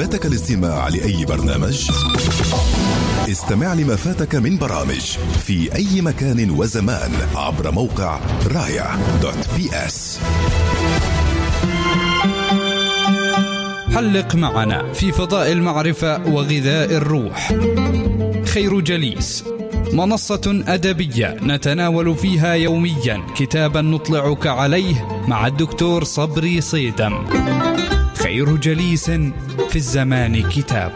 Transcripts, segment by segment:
فاتك الاستماع لأي برنامج؟ استمع لما فاتك من برامج في أي مكان وزمان عبر موقع رايا.بي.اس. حلق معنا في فضاء المعرفة وغذاء الروح. خير جليس، منصة أدبية نتناول فيها يوميا كتابا نطلعك عليه مع الدكتور صبري صيدم. خير جليس في الزمان كتاب.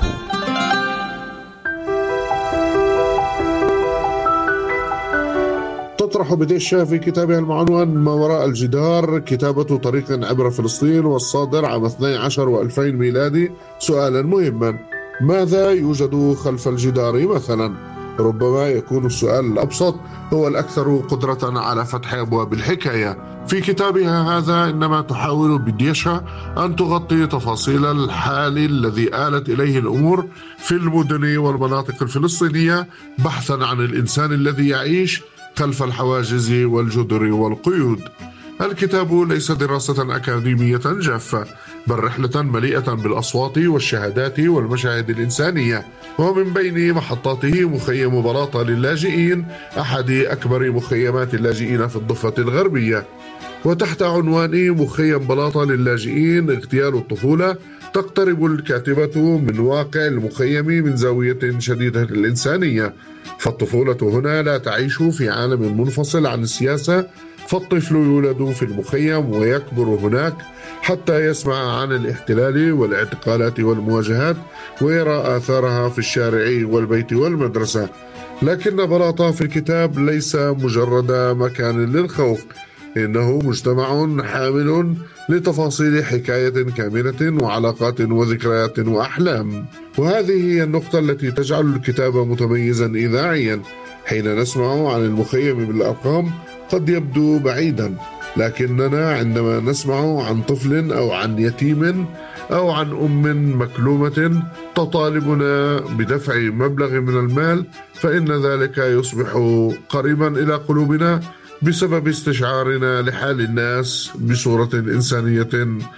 تطرح بديشة في كتابها المعنون ما وراء الجدار، كتابة طريق عبر فلسطين، والصادر عام 12 و2000 ميلادي، سؤالا مهما: ماذا يوجد خلف الجدار مثلا؟ ربما يكون السؤال الأبسط هو الأكثر قدرة على فتح أبواب الحكاية. في كتابها هذا إنما تحاول بديشة أن تغطي تفاصيل الحال الذي آلت إليه الأمور في المدن والمناطق الفلسطينية، بحثا عن الإنسان الذي يعيش خلف الحواجز والجدر والقيود. الكتاب ليس دراسة أكاديمية جافة، بل رحلة مليئة بالأصوات والشهادات والمشاهد الإنسانية، ومن بين محطاته مخيم بلاطة للاجئين، أحد أكبر مخيمات اللاجئين في الضفة الغربية. وتحت عنوان مخيم بلاطة للاجئين اغتيال الطفولة، تقترب الكاتبة من واقع المخيم من زاوية شديدة الإنسانية. فالطفولة هنا لا تعيش في عالم منفصل عن السياسة، فالطفل يولد في المخيم ويكبر هناك حتى يسمع عن الاحتلال والاعتقالات والمواجهات، ويرى آثارها في الشارع والبيت والمدرسة. لكن بلاطة في الكتاب ليس مجرد مكان للخوف، إنه مجتمع حامل لتفاصيل حكاية كاملة وعلاقات وذكريات وأحلام. وهذه هي النقطة التي تجعل الكتاب متميزا إذاعيا. حين نسمع عن المخيم بالأرقام قد يبدو بعيدا، لكننا عندما نسمع عن طفل أو عن يتيم أو عن أم مكلومة تطالبنا بدفع مبلغ من المال، فإن ذلك يصبح قريبا إلى قلوبنا بسبب استشعارنا لحال الناس بصورة إنسانية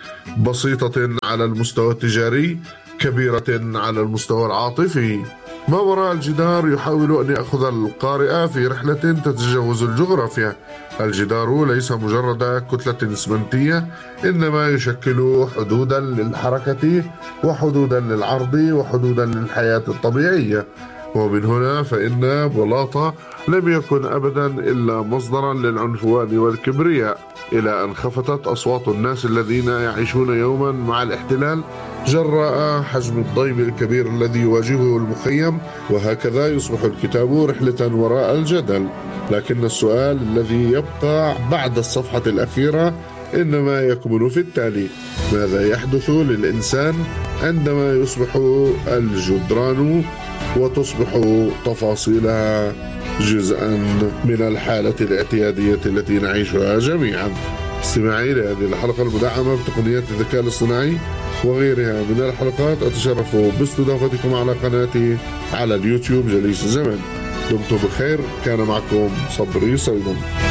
بسيطة على المستوى التجاري، كبيرة على المستوى العاطفي. ما وراء الجدار يحاول أن يأخذ القارئ في رحلة تتجاوز الجغرافيا. الجدار ليس مجرد كتلة إسمنتية، إنما يشكل حدودا للحركة وحدودا للعرض وحدودا للحياة الطبيعية. ومن هنا فإن بلاطة لم يكن أبدا إلا مصدرا للعنفوان والكبرياء، إلى أن خفتت أصوات الناس الذين يعيشون يوما مع الاحتلال جراء حجم الضيم الكبير الذي يواجهه المخيم. وهكذا يصبح الكتاب رحلة وراء الجدل. لكن السؤال الذي يبقى بعد الصفحة الأخيرة إنما يكمن في التالي: ماذا يحدث للإنسان عندما يصبح الجدران وتصبح تفاصيلها جزءا من الحالة الاعتيادية التي نعيشها جميعا؟ استماعي لهذه الحلقة المدعمة بتقنيات الذكاء الاصطناعي وغيرها من الحلقات. أتشرف باستضافتكم على قناتي على اليوتيوب جليس الزمان. دمتم بخير. كان معكم صبري صيدم.